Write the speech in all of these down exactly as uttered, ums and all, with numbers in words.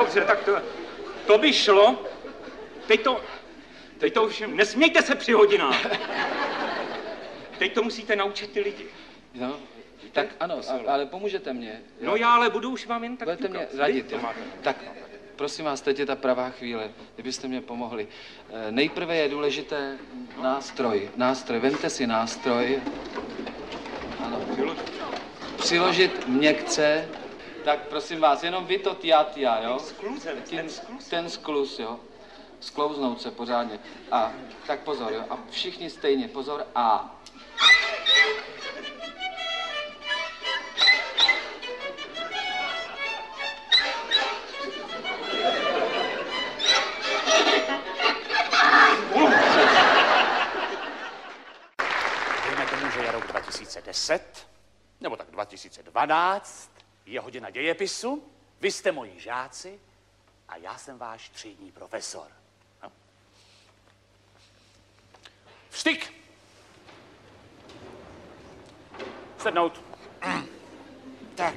dobře, tak to, to by šlo. Teď to, teď to už, nesmějte se při hodinách. Teď to musíte naučit ty lidi. No, tak ano, ale pomůžete mě. No já ale budu už vám jen tak budete mě radit, jo? Tak, prosím vás, teď je ta pravá chvíle, kdybyste mě pomohli. Nejprve je důležité nástroj. Nástroj, vemte si nástroj. Ano. Přiložit měkce. Tak prosím vás, jenom vy to tja, tja, jo? Skluzem, ten skluz. Ten skluz, jo? Sklouznout se pořádně. A tak pozor, jo? A všichni stejně, pozor, A. Dejme tomu, že je rok dva tisíce deset, nebo tak dva tisíce dvanáct, je hodina dějepisu, vy jste moji žáci a já jsem váš třídní profesor. No. Vstyk! Sednout. Tak.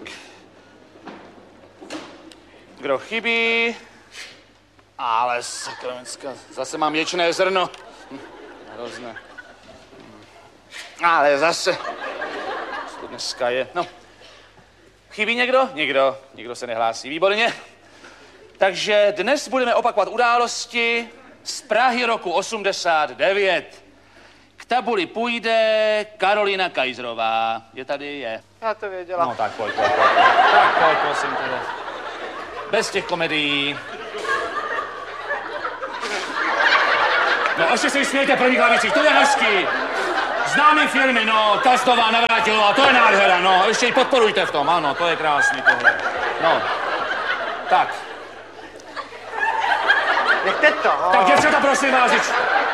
Kdo chybí? Ale sakramenská, zase mám ječné zrno. Hm, hrozné. Ale zase. Co to dneska je? No. Chybí někdo? Někdo. Nikdo se nehlásí. Výborně. Takže dnes budeme opakovat události z Prahy roku osmdesát devět. K tabuli půjde Karolina Kajzrová. Je tady? Je. Já to věděla. No tak pojď, pojď, pojď. Tak pojď, prosím tebe. Bez těch komedií. No ještě se smějte první klavicích, to je hezký. Známý filmy, no, Kastová, Navrátilová, to je nádhera, no, ještě ji podporujte v tom, ano, to je krásný tohle. No, tak. Nechte to. Tak děvčata, prosím vás, děč...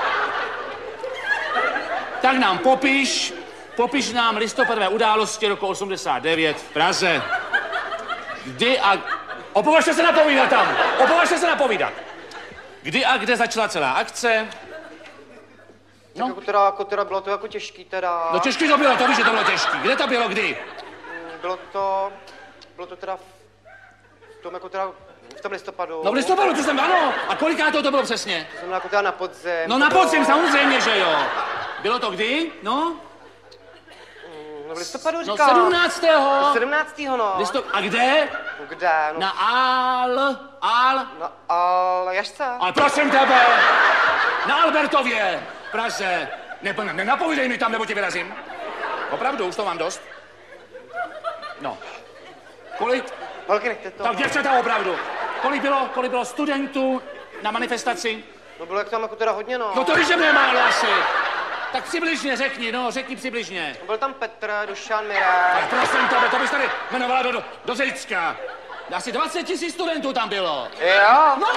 Tak nám popiš, popiš nám listopadové události roku osmdesát devět v Praze. Kdy a... Opovažte se napovídat tam, opovažte se napovídat. Kdy a kde začala celá akce? No. Jako teda, jako teda bylo to jako těžký teda. No těžký to bylo, to víš, že to bylo těžký. Kde to bylo, kdy? Bylo to, bylo to teda v, v tom jako teda, v tom listopadu. No v listopadu, to jsem, ano. A koliká to, to bylo přesně? To jsem jako teda na podzim. No na podzim, samozřejmě, že jo. Bylo to kdy, no? No v listopadu říkám. No sedmnáctého. sedmnáctého no. Listop... A kde? Kde? No. Na Al... Al... Na Aljašce. Ale prosím tebe, na Albertově, v Praze. Ne, nenapovídej mi tam, nebo ti vyrazím. Opravdu, už to mám dost. No. Kolik? Holky, nechte to. Tak děvčata, opravdu. Kolik bylo, kolik bylo studentů na manifestaci? No bylo jak tam jako teda hodně, no. No to víš, že mě málo asi. Tak přibližně řekni, no, řekni přibližně. Byl tam Petr, Dušan, Mirek. Tak prosím tebe, to bys tady jmenovala do, do, do Zejcka. Asi dvacet tisíc studentů tam bylo. Jo? No!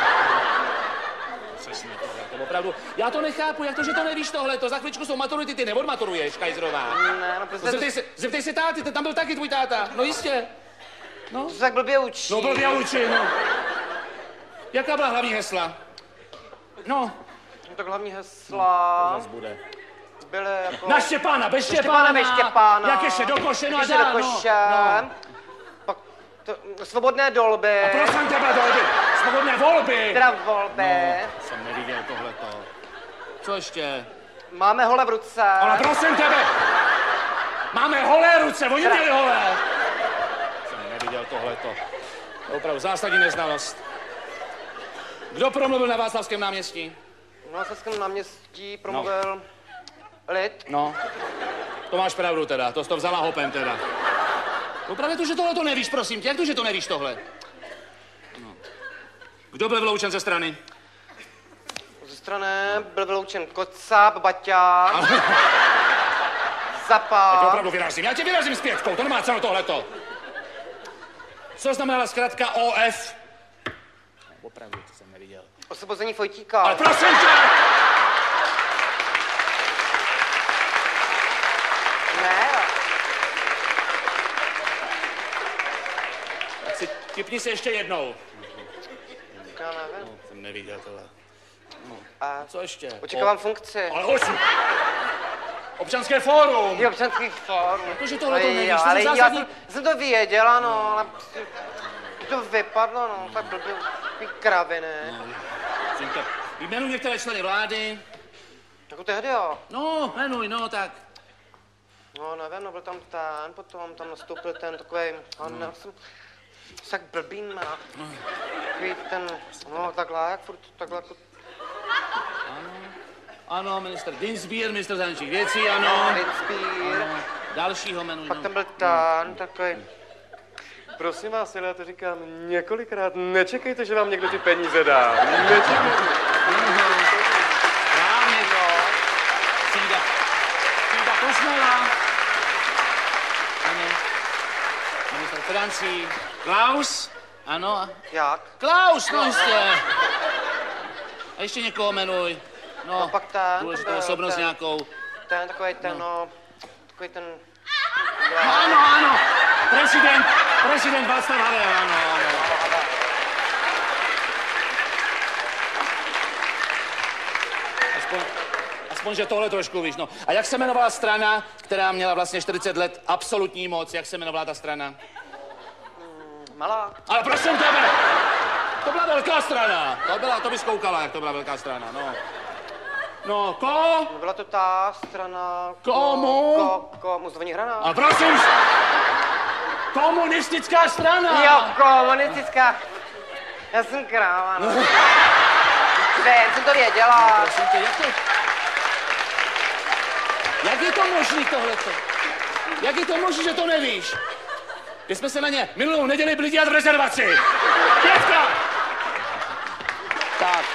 Přesně tohle, to opravdu. Já to nechápu, jak to, že to nevíš tohle, to za chvíličku jsou maturity, ty neodmaturuješ, Kajzrová. Ne, no prostě... Zeptej se, zeptej se táty, ten tam byl taky tvůj táta, no jistě. No. To se tak blbě učí. No blbě učí, no. Jaká byla hlavní hesla? No. No tak hlavní hesla... To zase bude. Byly jako... Na Štěpána, bez Štěpána, bez Štěpána. Jak ještě do koše, no a dál, do koše. No. No. Pak to, svobodné dolby. A prosím tebe, dolby. Svobodné volby. Teda volby. No, jsem neviděl tohleto. Co ještě? Máme hole v ruce. Ale prosím tebe. Máme holé ruce, oni měli holé. Jsem neviděl tohleto. To je opravdu zásadní neznalost. Kdo promluvil na Václavském náměstí? Na Václavském náměstí promluvil no. Lid. No, to máš pravdu teda, to jsi to vzala hopem teda. Opravdu to, že tohle to nevíš, prosím tě, jak to, že to nevíš tohle? No. Kdo byl vyloučen ze strany? Ze strany byl vyloučen Kocáb, Baťa, Zapa. Já tě opravdu vyrazím, já tě vyrazím s pětkou, to nemá cenu tohleto. Co znamenala zkratka O F? Opravdu, to jsem neviděl. Osvobození Fojtíka. Ale prosím tě! Ne. Tak si tipni se ještě jednou. Já nevím. No, jsem neviděl tohle. No. A co ještě? Očekávám o... funkci. Ale osm. Občanské fórum. Je občanský fórum. Jakože tohle to nevíš, to ale zásadní... já jsem, jsem to věděla, no, ale... to vypadlo, no, tak blbý, takový kraviny. No, jmenuji některé členy vlády. Jako tehdy, jo. No, jmenuj, no, tak. No, nevím, no, byl tam ten, potom tam nastoupil ten takovej, on, já jsem, tak blbý, má. Takový ten, no, takhle, jak furt, takhle, jako... Ano, ano, minister Dinsbier, minister zahraničních věcí, ano. Dinsbier. Ano, dalšího jmenuj, Pak no. tam byl ten, takový. Prosím vás, já to říkám několikrát, nečekejte, že vám někdo ty peníze dá. Nečekejte. Právě to. Cída. Cída Kosmela. Ano. Minister financí. Klaus. Ano. Jak? Klaus, no jistě. A ještě někoho jmenuj. No, No, pak ten, důležitou ten byl osobnost ten. nějakou. Ten, takový ten, no, takový ten... No, ano, ano. Prezident, prezident Václav Havel, ano, ano. Aspoň, aspoň, že tohle trošku víš, no. A jak se jmenovala strana, která měla vlastně čtyřicet let absolutní moc, jak se jmenovala ta strana? Malá. Ale prosím tebe, to byla velká strana. To byla, to bys koukala, jak to byla velká strana, no. No, ko? No, byla to ta strana... Komu? Ko, ko, komu zvoní hrana? Ale prosím, komunistická strana. Jo, komunistická. Já jsem kráva, no. Před, jsem to věděla. Prosím tě, jak to... Jak je to možný tohleto? Jak je to možný, že to nevíš? Že jsme se na ně minulou neděli byli dělat v rezervaci. Pětka! Tak.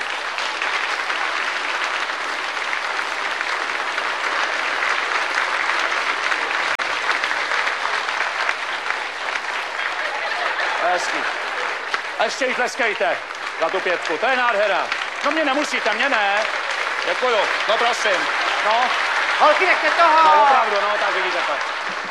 Hezký. A ještě jí tleskejte za tu pětku, to je nádhera. No mě nemusíte, mě ne. Děkuju, no prosím, no. Holky, nechte toho. No opravdu, no tak vidíte to.